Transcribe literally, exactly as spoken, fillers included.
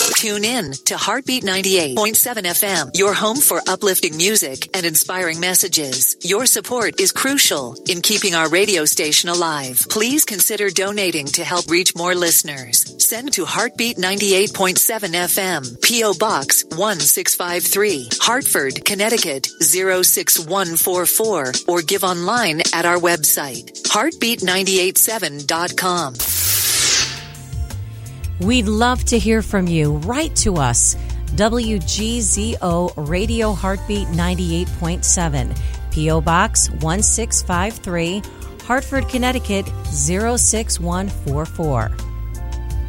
Tune in to Heartbeat ninety-eight point seven F M, your home for uplifting music and inspiring messages. Your support is crucial in keeping our radio station alive. Please consider donating to help reach more listeners. Send to Heartbeat ninety-eight point seven F M, P O. Box one six five three, Hartford, Connecticut zero six one four four, or give online at our website, heartbeat nine eight seven dot com. We'd love to hear from you. Write to us. W G Z O Radio Heartbeat ninety-eight point seven, P O. Box one six five three, Hartford, Connecticut zero six one four four.